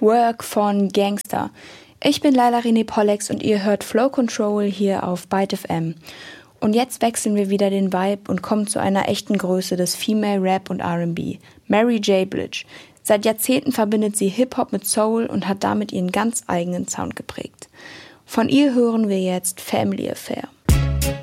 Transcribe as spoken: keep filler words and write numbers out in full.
Work von Gangster. Ich bin Laila René Pollex und ihr hört Flow Control hier auf Byte F M. Und jetzt wechseln wir wieder den Vibe und kommen zu einer echten Größe des Female Rap und R and B. Mary J. Blige. Seit Jahrzehnten verbindet sie Hip-Hop mit Soul und hat damit ihren ganz eigenen Sound geprägt. Von ihr hören wir jetzt Family Affair.